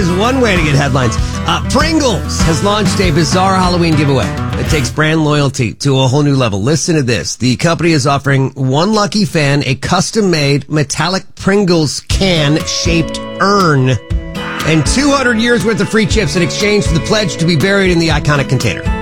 is one way to get headlines. Pringles has launched a bizarre Halloween giveaway that takes brand loyalty to a whole new level. Listen to this. The company is offering one lucky fan a custom-made metallic Pringles can-shaped urn and 200 years worth of free chips in exchange for the pledge to be buried in the iconic container.